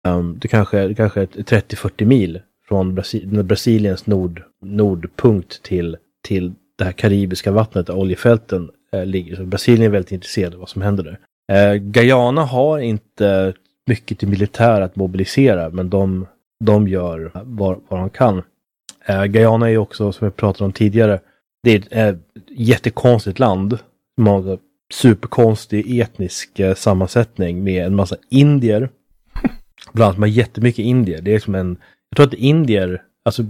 Det kanske är 30-40 mil från Brasiliens nordpunkt till det här karibiska vattnet där oljefälten ligger. Så Brasilien är väldigt intresserad av vad som händer där. Guyana har inte mycket till militär att mobilisera, men de gör vad de kan. Guyana är också, som jag pratade om tidigare, det är ett jättekonstigt land. Många superkonstig etnisk sammansättning med en massa indier. Bland annat med jättemycket indier. Det är som jag tror att indier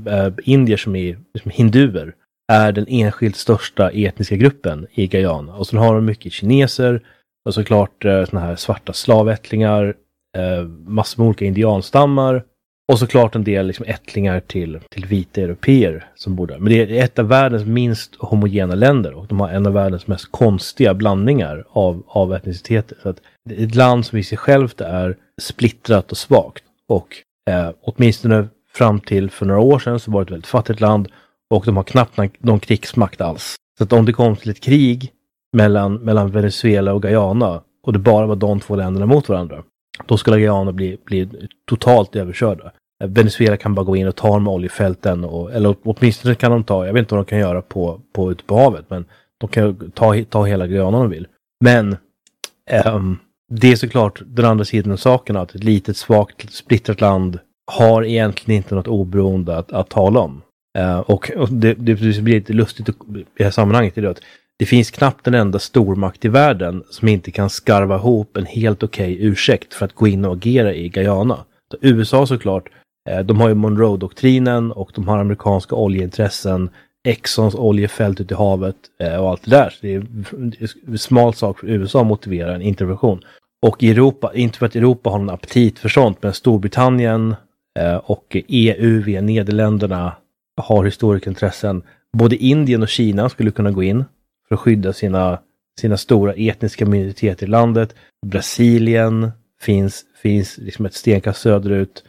som är liksom hinduer är den enskilt största etniska gruppen i Guyana. Och så har de mycket kineser och såklart såna här svarta slavättlingar, massor med olika indianstammar och såklart en del liksom ättlingar till vita europeer som bor där. Men det är ett av världens minst homogena länder och de har en av världens mest konstiga blandningar av etniciteter. Så att det är ett land som i sig självt är splittrat och svagt. Och åtminstone fram till för några år sedan så var det ett väldigt fattigt land och de har knappt någon krigsmakt alls. Så att om det kom till ett krig mellan Venezuela och Guyana och det bara var de två länderna mot varandra, då skulle Guyana bli totalt överkörda. Venezuela kan bara gå in och ta med oljefälten eller åtminstone kan de ta, jag vet inte vad de kan göra ute på havet, men de kan ta hela Guyana om de vill. Men det är såklart den andra sidan av saken, att ett litet, svagt, splittrat land har egentligen inte något oberoende att tala om. Och det blir lite lustigt i det här sammanhanget är det att det finns knappt en enda stormakt i världen som inte kan skarva ihop en helt okej ursäkt för att gå in och agera i Guyana. Så USA såklart, de har ju Monroe-doktrinen och de har amerikanska oljeintressen, Exxons oljefält ute i havet och allt det där. Så det är en smal sak för USA att motivera en intervention. Och i Europa, inte för att Europa har någon aptit för sånt, men Storbritannien och EU via Nederländerna har historiska intressen. Både Indien och Kina skulle kunna gå in för att skydda sina stora etniska minoriteter i landet. Brasilien finns liksom ett stenkast söderut.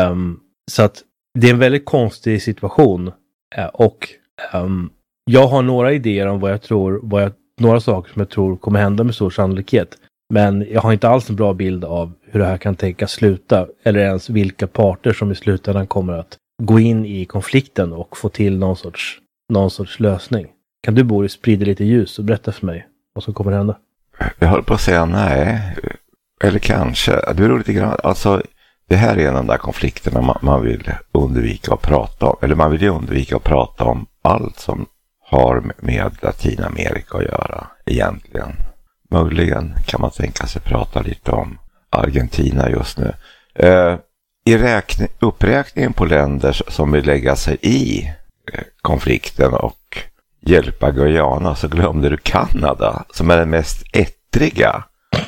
Så att det är en väldigt konstig situation. Och jag har några idéer om några saker som jag tror kommer hända med stor sannolikhet. Men jag har inte alls en bra bild av hur det här kan tänkas sluta. Eller ens vilka parter som i slutändan kommer att gå in i konflikten och få till någon sorts lösning. Kan du, Boris, sprida lite ljus och berätta för mig vad som kommer att hända? Jag höll på att säga nej. Eller kanske. Det beror lite grann. Alltså, det här är en av de där konflikterna man vill undvika att prata om. Eller man vill ju undvika att prata om allt som har med Latinamerika att göra egentligen. Möjligen kan man tänka sig prata lite om Argentina just nu. I uppräkningen på länder som vill lägga sig i konflikten och hjälpa Guyana så glömde du Kanada som är den mest ettriga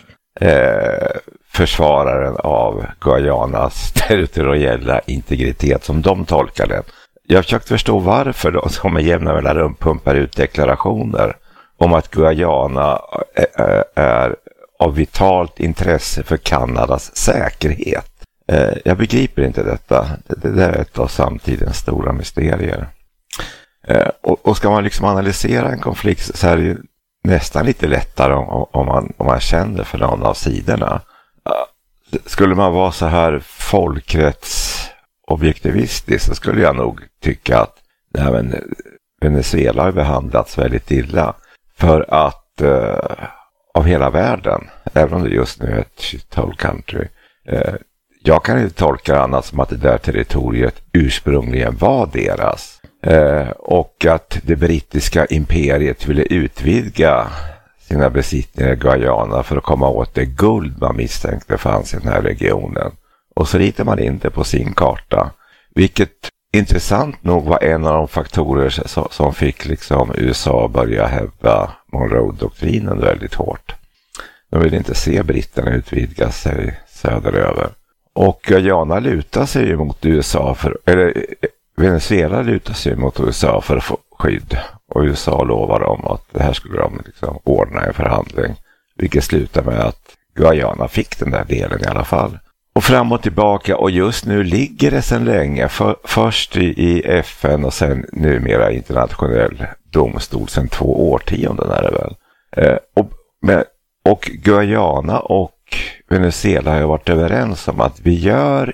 försvararen av Guyanas territoriella integritet som de tolkar den. Jag har försökt förstå varför de som med jämna mellanrum pumpar ut deklarationer om att Guyana är av vitalt intresse för Kanadas säkerhet. Jag begriper inte detta. Det är ett av samtidens stora mysterier. Och ska man liksom analysera en konflikt så är det ju nästan lite lättare om man känner för någon av sidorna. Skulle man vara så här folkrättsobjektivistisk så skulle jag nog tycka att Venezuela har behandlats väldigt illa. För att av hela världen, även om det just nu är ett shithole country, jag kan inte tolka annat som att det där territoriet ursprungligen var deras. Och att det brittiska imperiet ville utvidga sina besittningar i Guyana för att komma åt det guld man misstänkte fanns i den här regionen. Och så ritar man in det på sin karta. Vilket intressant nog var en av de faktorer som fick liksom USA börja hävda Monroe-doktrinen väldigt hårt. De ville inte se britterna utvidga sig söderöver. Och Guyana lutar sig ju mot USA Venezuela lutar sig mot USA för att få skydd. Och USA lovar dem att det här skulle de liksom ordna en förhandling. Vilket slutar med att Guyana fick den där delen i alla fall. Och fram och tillbaka, och just nu ligger det sedan länge. Först i FN och sen numera internationell domstol sedan 2 årtionden är det väl. Och Guyana och Venezuela har varit överens om att vi gör